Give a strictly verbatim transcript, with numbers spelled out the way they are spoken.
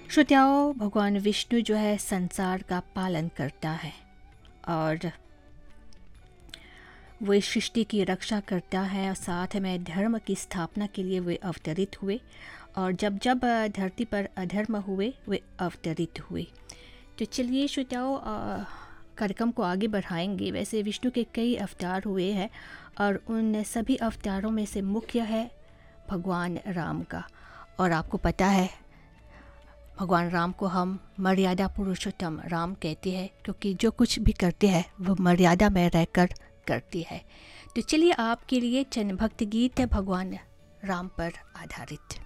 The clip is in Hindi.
श्रोताओं, भगवान विष्णु जो है संसार का पालन करता है और वो इस सृष्टि की रक्षा करता है और साथ में धर्म की स्थापना के लिए वे अवतरित हुए और जब जब धरती पर अधर्म हुए वे अवतरित हुए। तो चलिए श्रोताओं, कार्यक्रम को आगे बढ़ाएंगे। वैसे विष्णु के कई अवतार हुए हैं और उन सभी अवतारों में से मुख्य है भगवान राम का। और आपको पता है भगवान राम को हम मर्यादा पुरुषोत्तम राम कहते हैं, क्योंकि जो कुछ भी करते हैं वो मर्यादा में रहकर करती है। तो चलिए आपके लिए चरण भक्ति गीत है भगवान राम पर आधारित।